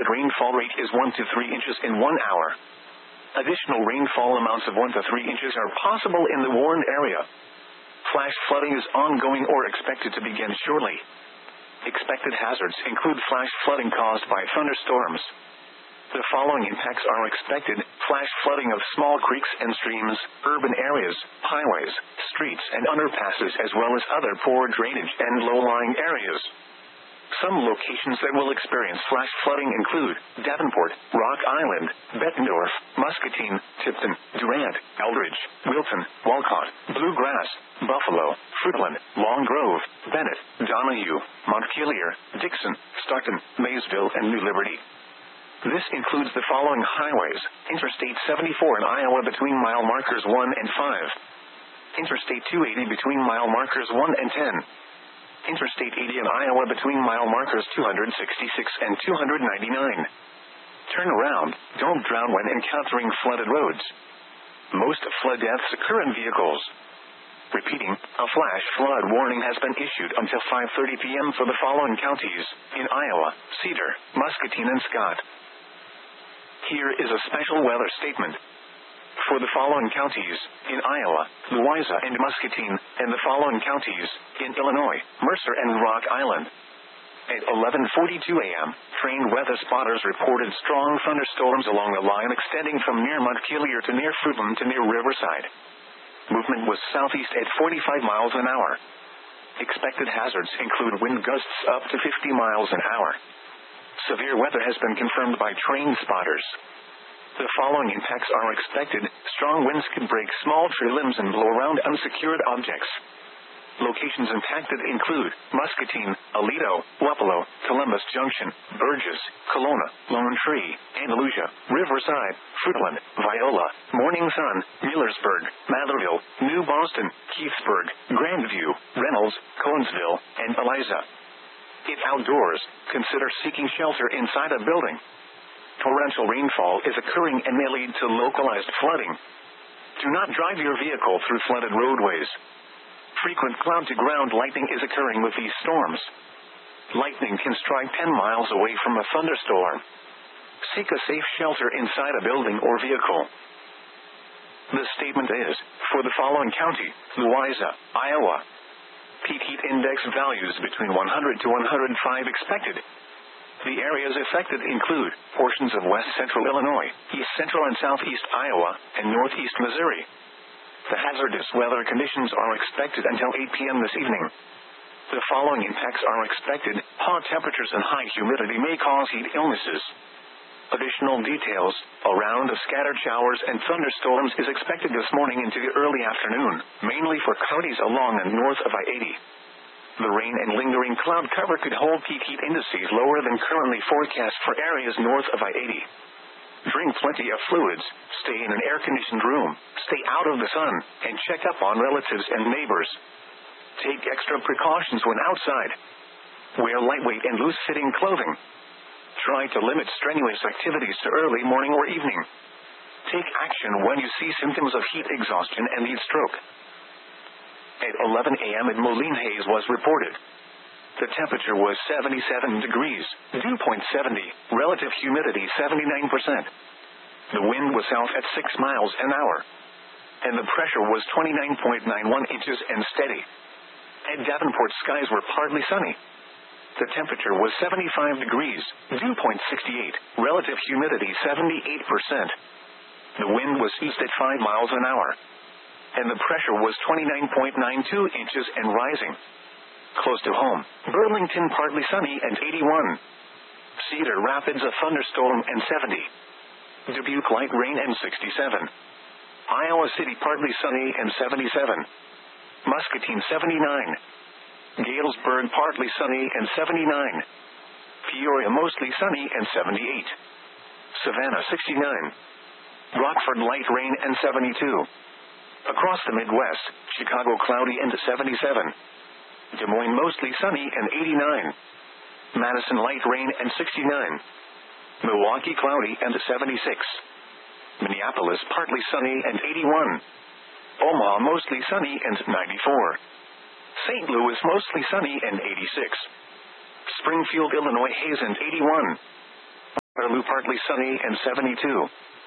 The rainfall rate is 1 to 3 inches in 1 hour. Additional rainfall amounts of 1 to 3 inches are possible in the warned area. Flash flooding is ongoing or expected to begin shortly. Expected hazards include flash flooding caused by thunderstorms. The following impacts are expected: flash flooding of small creeks and streams, urban areas, highways, streets and underpasses, as well as other poor drainage and low-lying areas. Some locations that will experience flash flooding include Davenport, Rock Island, Bettendorf, Muscatine, Tipton, Durant, Eldridge, Wilton, Walcott, Bluegrass, Buffalo, Fruitland, Long Grove, Bennett, Donahue, Montpelier, Dixon, Stockton, Maysville, and New Liberty. This includes the following highways: Interstate 74 in Iowa between mile markers 1 and 5. Interstate 280 between mile markers 1 and 10. Interstate 80 in Iowa between mile markers 266 and 299. Turn around, don't drown when encountering flooded roads. Most flood deaths occur in vehicles. Repeating, a flash flood warning has been issued until 5:30 p.m. for the following counties: in Iowa, Cedar, Muscatine, and Scott. Here is a special weather statement. For the following counties: in Iowa, Louisa and Muscatine, and the following counties: in Illinois, Mercer and Rock Island. At 11:42 a.m., trained weather spotters reported strong thunderstorms along the line extending from near Montpelier to near Fruitland to near Riverside. Movement was southeast at 45 miles an hour. Expected hazards include wind gusts up to 50 miles an hour. Severe weather has been confirmed by trained spotters. The following impacts are expected: strong winds can break small tree limbs and blow around unsecured objects. Locations impacted include Muscatine, Aledo, Wapello, Columbus Junction, Burgess, Kelowna, Lone Tree, Andalusia, Riverside, Fruitland, Viola, Morning Sun, Millersburg, Matherville, New Boston, Keithsburg, Grandview, Reynolds, Conesville, and Eliza. If outdoors, consider seeking shelter inside a building. Torrential rainfall is occurring and may lead to localized flooding. Do not drive your vehicle through flooded roadways. Frequent cloud-to-ground lightning is occurring with these storms. Lightning can strike 10 miles away from a thunderstorm. Seek a safe shelter inside a building or vehicle. The statement is, for the following county: Louisa, Iowa. Peak heat index values between 100 to 105 expected. The areas affected include portions of west central Illinois, east central and southeast Iowa, and northeast Missouri. The hazardous weather conditions are expected until 8 p.m. this evening. The following impacts are expected: hot temperatures and high humidity may cause heat illnesses. Additional details: a round of scattered showers and thunderstorms is expected this morning into the early afternoon, mainly for counties along and north of I-80. The rain and lingering cloud cover could hold peak heat indices lower than currently forecast for areas north of I-80. Drink plenty of fluids, stay in an air-conditioned room, stay out of the sun, and check up on relatives and neighbors. Take extra precautions when outside. Wear lightweight and loose-fitting clothing. Try to limit strenuous activities to early morning or evening. Take action when you see symptoms of heat exhaustion and need stroke. At 11 a.m. in Moline haze was reported. The temperature was 77 degrees, dew point 70, relative humidity 79%. The wind was south at 6 miles an hour. And the pressure was 29.91 inches and steady. At Davenport, skies were partly sunny. The temperature was 75 degrees, dew point 68, relative humidity 78%. The wind was east at 5 miles an hour. And the pressure was 29.92 inches and rising. Close to home, Burlington partly sunny and 81. Cedar Rapids a thunderstorm and 70. Dubuque light rain and 67. Iowa City partly sunny and 77. Muscatine 79. Galesburg partly sunny and 79. Peoria mostly sunny and 78. Savannah 69. Rockford light rain and 72. Across the Midwest, Chicago cloudy and 77. Des Moines mostly sunny and 89. Madison light rain and 69. Milwaukee cloudy and 76. Minneapolis partly sunny and 81. Omaha mostly sunny and 94. St. Louis mostly sunny and 86. Springfield, Illinois haze and 81. Waterloo partly sunny and 72.